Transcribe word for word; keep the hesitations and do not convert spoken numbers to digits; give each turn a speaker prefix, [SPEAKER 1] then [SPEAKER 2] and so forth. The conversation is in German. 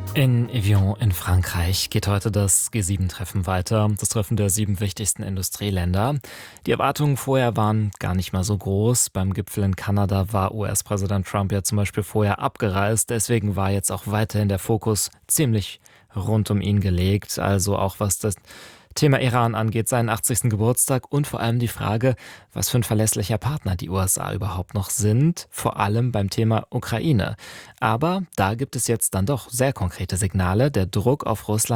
[SPEAKER 1] In Evian in Frankreich geht heute das G sieben Treffen weiter, das Treffen der sieben wichtigsten Industrieländer. Die Erwartungen vorher waren gar nicht mal so groß. Beim Gipfel in Kanada war U S-Präsident Trump ja zum Beispiel vorher abgereist. Deswegen war jetzt auch weiterhin der Fokus ziemlich rund um ihn gelegt. Also auch was das Thema Iran angeht, seinen achtzigsten Geburtstag und vor allem die Frage, was für ein verlässlicher Partner die U S A überhaupt noch sind, vor allem beim Thema Ukraine. Aber da gibt es jetzt dann doch sehr konkrete Signale. Der Druck auf Russland